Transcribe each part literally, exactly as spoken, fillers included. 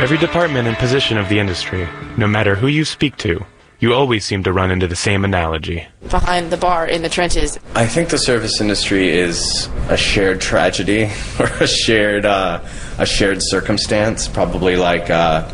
every department and position of the industry, no matter who you speak to, you always seem to run into the same analogy. Behind the bar in the trenches. I think the service industry is a shared tragedy or a shared uh, a shared circumstance, probably like uh,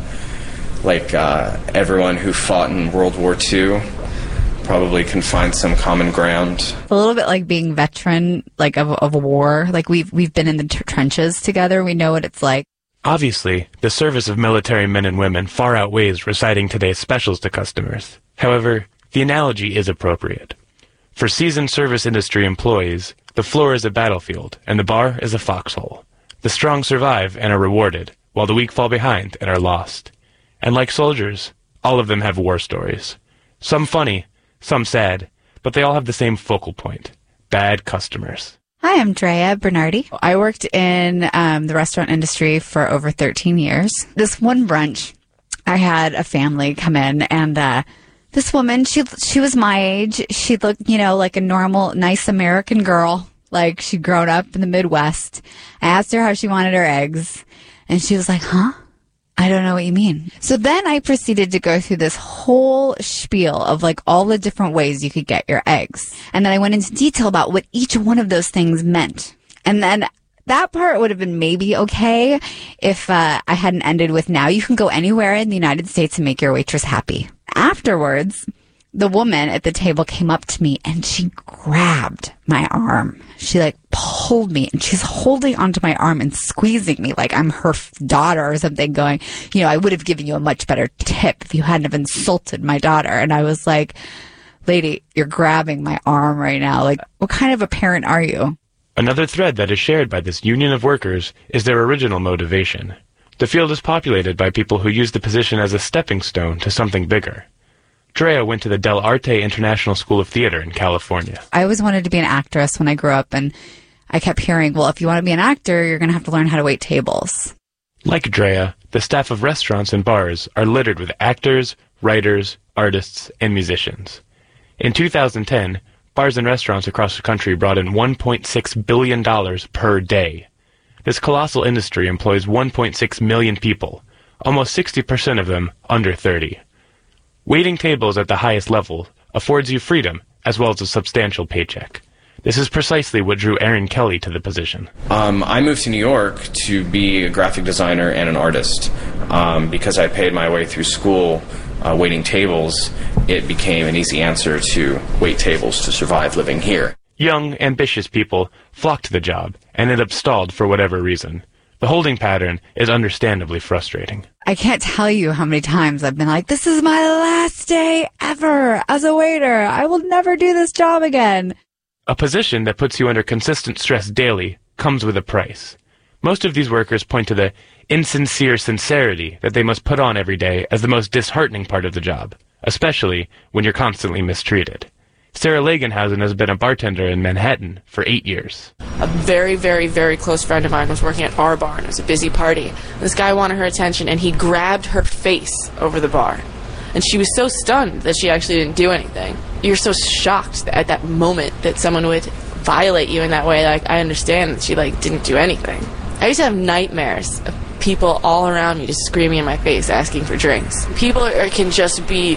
like uh, everyone who fought in World War Two probably can find some common ground. A little bit like being veteran, like of, of a war. Like we've we've been in the t- trenches together. We know what it's like. Obviously, the service of military men and women far outweighs reciting today's specials to customers. However, the analogy is appropriate. For seasoned service industry employees, the floor is a battlefield, and the bar is a foxhole. The strong survive and are rewarded, while the weak fall behind and are lost. And like soldiers, all of them have war stories. Some funny, some sad, but they all have the same focal point: bad customers. Hi, I'm Drea Bernardi. I worked in um, the restaurant industry for over thirteen years. This one brunch, I had a family come in, and uh, this woman, she she was my age. She looked, you know, like a normal, nice American girl, like she'd grown up in the Midwest. I asked her how she wanted her eggs, and she was like, huh? I don't know what you mean. So then I proceeded to go through this whole spiel of like all the different ways you could get your eggs. And then I went into detail about what each one of those things meant. And then that part would have been maybe okay if uh, I hadn't ended with, now you can go anywhere in the United States and make your waitress happy. Afterwards, the woman at the table came up to me and she grabbed my arm. She like pulled me and she's holding onto my arm and squeezing me like I'm her f- daughter or something, going, you know, I would have given you a much better tip if you hadn't have insulted my daughter. And I was like, lady, you're grabbing my arm right now. Like, what kind of a parent are you? Another thread that is shared by this union of workers is their original motivation. The field is populated by people who use the position as a stepping stone to something bigger. Drea went to the Del Arte International School of Theater in California. I always wanted to be an actress when I grew up, and I kept hearing, well, if you want to be an actor, you're going to have to learn how to wait tables. Like Drea, the staff of restaurants and bars are littered with actors, writers, artists, and musicians. In two thousand ten, bars and restaurants across the country brought in one point six billion dollars per day. This colossal industry employs one point six million people, almost sixty percent of them under thirty. Waiting tables at the highest level affords you freedom as well as a substantial paycheck. This is precisely what drew Aaron Kelly to the position. Um, I moved to New York to be a graphic designer and an artist. Um, because I paid my way through school uh, waiting tables, it became an easy answer to wait tables to survive living here. Young, ambitious people flock to the job and end up stalled for whatever reason. The holding pattern is understandably frustrating. I can't tell you how many times I've been like, this is my last day ever as a waiter. I will never do this job again. A position that puts you under consistent stress daily comes with a price. Most of these workers point to the insincere sincerity that they must put on every day as the most disheartening part of the job, especially when you're constantly mistreated. Sarah Lagenhausen has been a bartender in Manhattan for eight years. A very, very, very close friend of mine was working at our bar, and it was a busy party. This guy wanted her attention, and he grabbed her face over the bar. And she was so stunned that she actually didn't do anything. You're so shocked at that moment that someone would violate you in that way. Like, I understand that she, like, didn't do anything. I used to have nightmares of people all around me just screaming in my face, asking for drinks. People are, can just be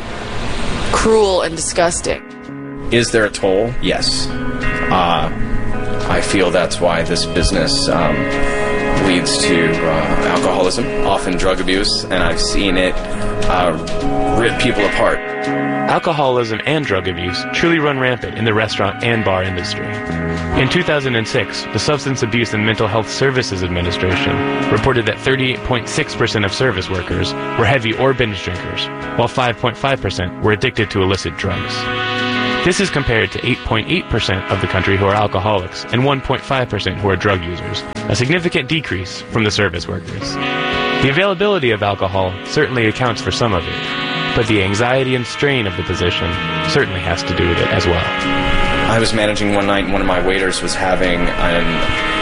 cruel and disgusting. Is there a toll? Yes. Uh, I feel that's why this business um, leads to uh, alcoholism, often drug abuse, and I've seen it uh, rip people apart. Alcoholism and drug abuse truly run rampant in the restaurant and bar industry. In two thousand six, the Substance Abuse and Mental Health Services Administration reported that thirty-eight point six percent of service workers were heavy or binge drinkers, while five point five percent were addicted to illicit drugs. This is compared to eight point eight percent of the country who are alcoholics and one point five percent who are drug users, a significant decrease from the service workers. The availability of alcohol certainly accounts for some of it, but the anxiety and strain of the position certainly has to do with it as well. I was managing one night and one of my waiters was having an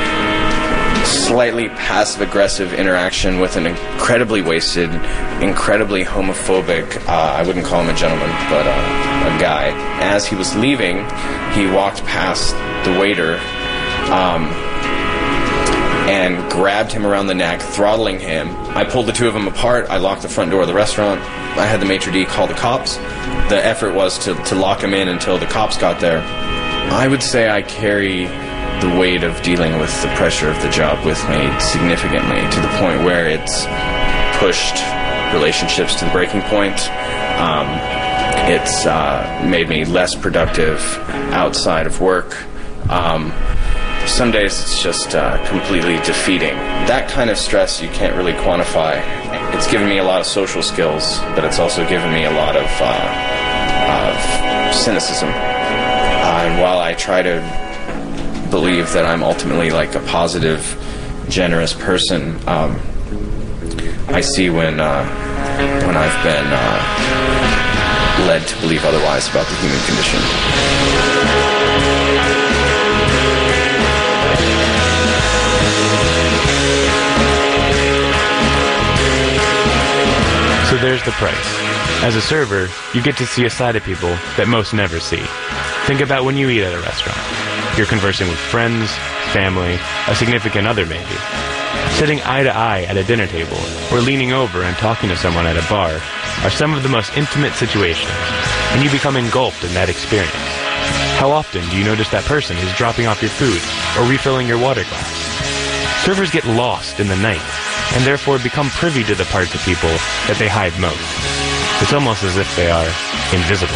slightly passive-aggressive interaction with an incredibly wasted, incredibly homophobic, uh, I wouldn't call him a gentleman, but uh, a guy. As he was leaving, he walked past the waiter, um, and grabbed him around the neck, throttling him. I pulled the two of them apart. I locked the front door of the restaurant. I had the maitre d' call the cops. The effort was to, to lock him in until the cops got there. I would say I carry the weight of dealing with the pressure of the job with me significantly, to the point where it's pushed relationships to the breaking point. Um, it's uh, made me less productive outside of work. Um, some days it's just uh, completely defeating. That kind of stress you can't really quantify. It's given me a lot of social skills, but it's also given me a lot of, uh, of cynicism. Uh, and while I try to believe that I'm ultimately like a positive, generous person, um, I see when uh, when I've been uh, led to believe otherwise about the human condition. So there's the price. As a server, you get to see a side of people that most never see. Think about when you eat at a restaurant. You're conversing with friends, family, a significant other maybe. Sitting eye to eye at a dinner table, or leaning over and talking to someone at a bar are some of the most intimate situations, and you become engulfed in that experience. How often do you notice that person is dropping off your food or refilling your water glass? Servers get lost in the night, and therefore become privy to the parts of people that they hide most. It's almost as if they are invisible.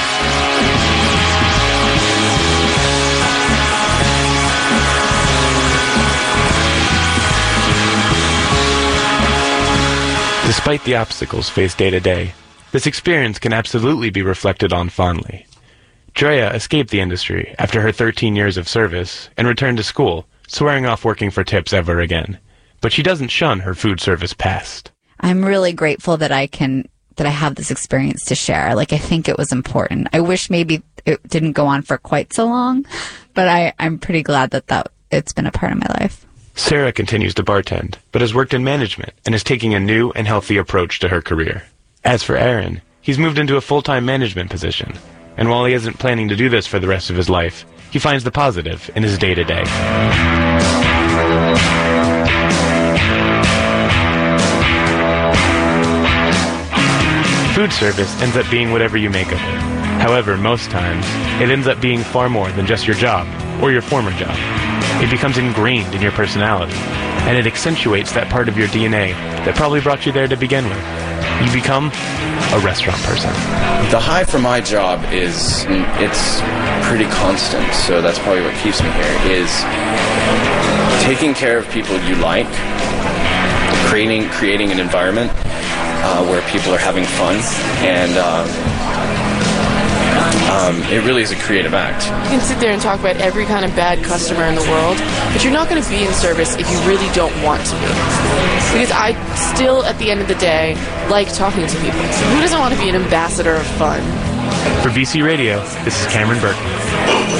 Despite the obstacles faced day to day, this experience can absolutely be reflected on fondly. Drea escaped the industry after her thirteen years of service and returned to school, swearing off working for tips ever again. But she doesn't shun her food service past. I'm really grateful that I can, that I have this experience to share. Like, I think it was important. I wish maybe it didn't go on for quite so long, but I, I'm pretty glad that, that it's been a part of my life. Sarah continues to bartend, but has worked in management and is taking a new and healthy approach to her career. As for Aaron, he's moved into a full-time management position, and while he isn't planning to do this for the rest of his life, he finds the positive in his day-to-day. Food service ends up being whatever you make of it. However, most times, it ends up being far more than just your job or your former job. It becomes ingrained in your personality, and it accentuates that part of your D N A that probably brought you there to begin with. You become a restaurant person. The high for my job is, it's pretty constant, so that's probably what keeps me here, is taking care of people you like, creating, creating an environment uh, where people are having fun, and uh, Um, it really is a creative act. You can sit there and talk about every kind of bad customer in the world, but you're not going to be in service if you really don't want to be. Because I still, at the end of the day, like talking to people. So who doesn't want to be an ambassador of fun? For B C Radio, this is Cameron Burke.